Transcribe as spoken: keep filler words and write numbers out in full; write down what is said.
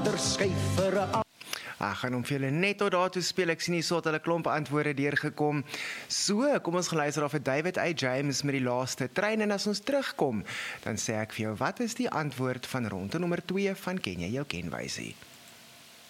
water skuif vir 'n Ag, gaan om vir julle net tot daartoe speel. Ek sien hier so het hulle klomp antwoorde deurgekom. So, kom ons geluister af vir David A. James met die laaste trein en as ons terugkom, dan sê ek vir jou, wat is die antwoord van ronde nommer twee van Ken jy jou kenwysie?